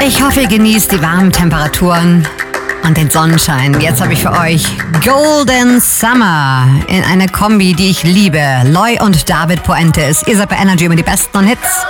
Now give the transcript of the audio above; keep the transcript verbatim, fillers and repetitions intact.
Ich hoffe, ihr genießt die warmen Temperaturen und den Sonnenschein. Jetzt habe ich für euch Golden Summer in einer Kombi, die ich liebe. Loy und David Puentes. Ihr seid bei Energy mit die besten Hits.